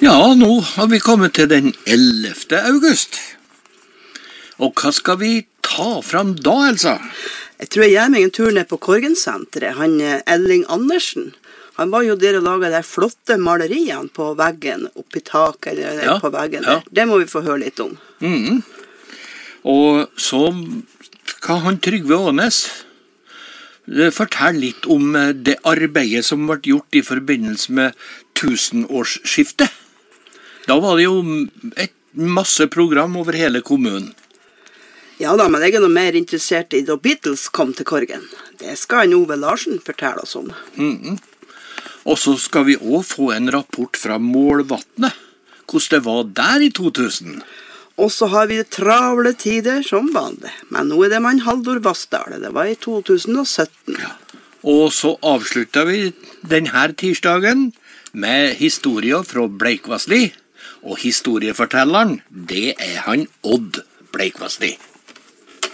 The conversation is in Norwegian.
Ja, nå har vi kommet til den 11. august. Og hva skal vi ta fram da, Elsa? Jeg tror jeg gjør meg en tur ned på Korgensenteret. Han Elling Andersen, han var jo der og laget de flotte maleriene på veggen, oppi taket eller på veggen der. Det må vi få høre litt om. Og så skal han Trygve Ånes fortelle litt om det arbeidet som ble gjort i forbindelse med tusenårsskiftet. Da var det jo et masse program over hele kommunen. Ja da, men jeg er noe mer interessert i da Beatles kom til Korgen. Det skal en Ove Larsen fortelle oss om. Og så skal vi også få en rapport fra Målvatnet, hvordan det var der i 2000. Og så har vi travle tider som vanlig. Men nå er det mann Haldor Vassdal. Det var i 2017. Ja. Og så avslutta vi denne tirsdagen med historier fra Bleikvassli. Og historiefortelleren, det er han Odd Bleikvassli.